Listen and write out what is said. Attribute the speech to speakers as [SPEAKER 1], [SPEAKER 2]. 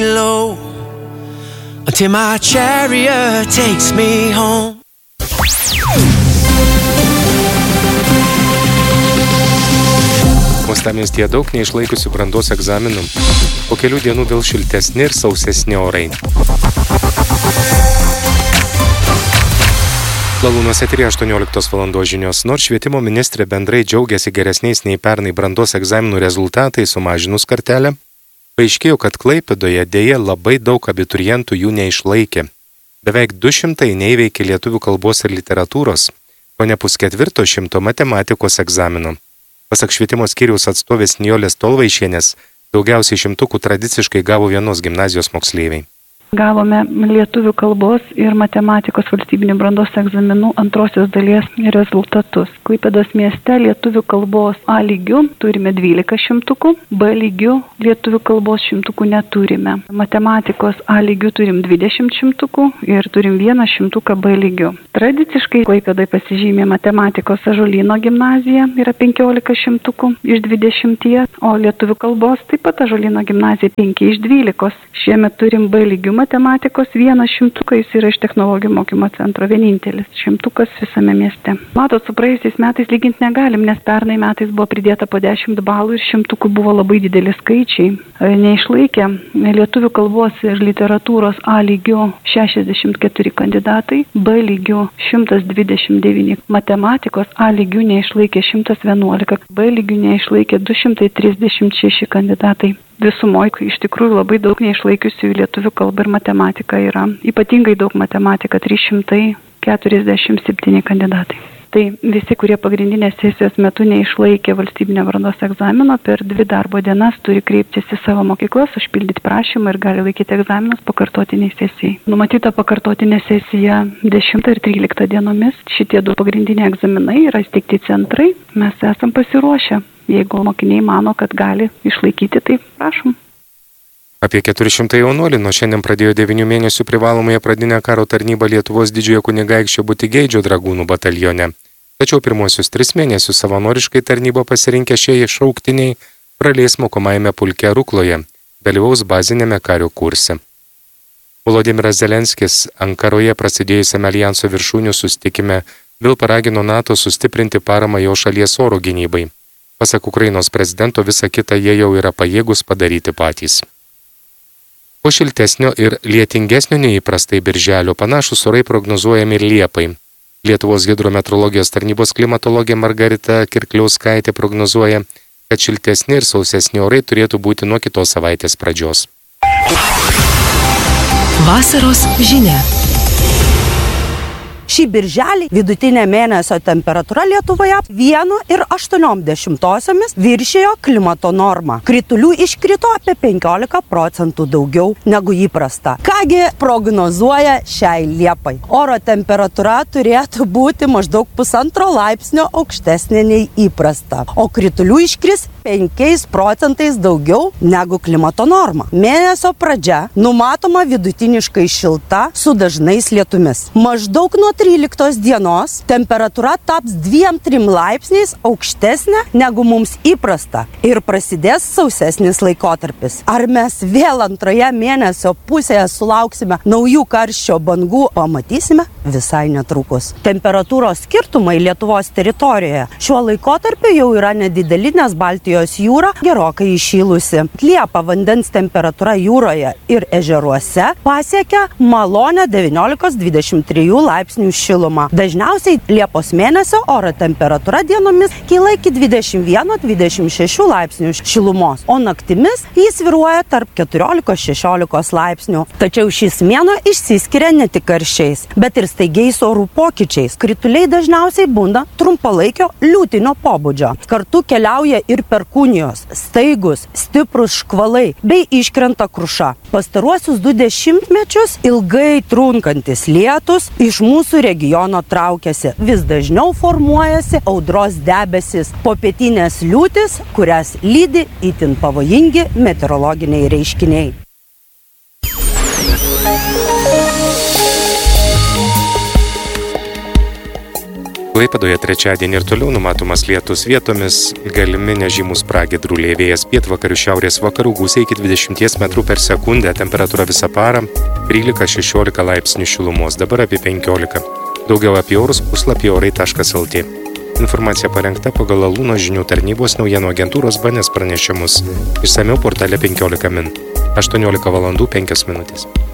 [SPEAKER 1] Low until my chariot takes me home.
[SPEAKER 2] Uostamiestyje daug neišlaikiusių brandos egzaminų. Po kelių dienų vėl šiltesni ir sausesni orai. Lalūnuose 18 val. Žinios. Nors švietimo ministrė bendrai džiaugiasi geresniais nei pernai brandos egzaminų rezultatai sumažinus kartelę, paaiškėjo, kad Klaipėdoje dėja labai daug abiturientų jų neišlaikė. Beveik 200 neįveikė lietuvių kalbos ir literatūros, o ne 1/4 matematikos egzamino. Pasak švietimo skyriaus atstovės Nijolės Tolvaišienės, daugiausiai šimtukų tradiciškai gavo vienos gimnazijos moksleiviai.
[SPEAKER 3] Gavome lietuvių kalbos ir matematikos valstybinių brandos egzaminų antrosios dalies rezultatus. Klaipėdos mieste lietuvių kalbos A lygių turime 12 šimtukų, B lygių lietuvių kalbos šimtukų neturime. Matematikos A lygių turim 20 šimtukų ir turim 1 šimtuką B lygių. Tradiciškai Klaipėdai pasižymė matematikos Ąžuolyno gimnazija, yra 15 šimtukų iš 20, o lietuvių kalbos taip pat Ąžuolyno gimnazija 5 iš 12. Šiemet turim B lygių matematikos 1 šimtuką, jis yra iš technologijų mokymo centro, vienintelis šimtukas visame mieste. Matot, su praėjusiais metais lyginti negalim, nes pernai metais buvo pridėta po 10 balų ir šimtukų buvo labai dideli skaičiai. Neišlaikė lietuvių kalbos ir literatūros A lygių 64 kandidatai, B lygių 129, matematikos A lygių neišlaikė 111, B lygių neišlaikė 236 kandidatai. Visumoje iš tikrųjų labai daug neišlaikiusių lietuvių kalbą ir matematiką yra. Ypatingai daug matematika 347 kandidatai. Tai visi, kurie pagrindinės sesijos metu neišlaikė valstybinio brandos egzamino, per 2 darbo dienas turi kreiptis į savo mokyklas, užpildyti prašymą ir gali laikyti egzaminus pakartotiniai sesijai. Numatyta pakartotinė sesija 10 ir 13 dienomis. Šitie 2 pagrindiniai egzaminai yra įsteigti centrai. Mes esam pasiruošę. Jeigu mokiniai mano, kad gali išlaikyti, tai prašom.
[SPEAKER 2] Apie 400 jaunuolių nuo šiandien pradėjo 9 mėnesių privalomąją pradinę karo tarnybą Lietuvos Didžiojo kunigaikščio Butigeidžio dragūnų batalione. Tačiau pirmosius 3 mėnesius savanoriškai tarnybą pasirinkę šie šauktiniai praleis mokomajame pulke Rukloje, dalyvaus bazinėme kario kurse. Volodimiras Zelenskis Ankaroje prasidėjusiame alijanso viršūnių susitikime vėl paragino NATO sustiprinti paramą jo šalies oro gynybai. Pasak Ukrainos prezidento, visa kita jie jau yra pajėgus padaryti patys. Po šiltesnio ir lietingesnio neįprastai birželio panašūs orai prognozuojami ir Liepai. Lietuvos hidrometeorologijos tarnybos klimatologė Margarita Kirkliauskaitė prognozuoja, kad šiltesni ir sausesni orai turėtų būti nuo kitos savaitės pradžios.
[SPEAKER 4] Vasaros žinia.
[SPEAKER 5] Šį birželį vidutinė mėnesio temperatūra Lietuvoje 1,8 viršijo klimato normą. Kritulių iškrito apie 15% daugiau negu įprasta. Kągi prognozuoja šiai Liepai? Oro temperatūra turėtų būti maždaug 1,5 laipsnio aukštesnė nei įprasta, o kritulių iškris 5% daugiau negu klimato norma. Mėnesio pradžia numatoma vidutiniškai šilta su dažnais lietumis. Maždaug nuo 13 dienos temperatūra taps 2-3 laipsniais aukštesnė negu mums įprasta ir prasidės sausesnis laikotarpis. Ar mes vėl antroje mėnesio pusėje sulauksime naujų karščio bangų, pamatysime visai netrukus. Temperatūros skirtumai Lietuvos teritorijoje šiuo laikotarpiu jau yra nedideli, nes Baltijos jūra gerokai įšilusi. Liepą vandens temperatūra jūroje ir ežeruose pasiekia malonę 19-23 laipsnių šilumą. Dažniausiai Liepos mėnesio oro temperatūra dienomis kyla iki 21-26 laipsnių šilumos, o naktimis jis svyruoja tarp 14-16 laipsnių. Tačiau šis mėnuo išsiskiria ne tik karščiais, bet ir staigiais orų pokyčiais. Krituliai dažniausiai būna trumpalaikio liūtinio pobūdžio. Kartu keliauja ir perkūnijos, staigus, stiprus škvalai bei iškrenta kruša. Pastaruosius 2 dešimtmečius ilgai trunkantis lietus iš mūsų regiono traukiasi. Vis dažniau formuojasi audros debesis, popietinės liūtis, kurias lydi itin pavojingi meteorologiniai reiškiniai.
[SPEAKER 2] Klaipėdoje trečiadienį ir toliau numatomas lietus, vietomis galimi nežymus pragiedruliai, vėjas pietvakarių šiaurės vakarų gūsiai iki 20 metrų per sekundę, temperatūra visą parą 13-16 laipsnių šilumos, dabar apie 15. Daugiau apie orus puslapyje orai.lt. Informacija parengta pagal Alūno žinių tarnybos naujienų agentūros BNS pranešimus. Išsamiau portale 15 min. 18 valandų 5 minutės.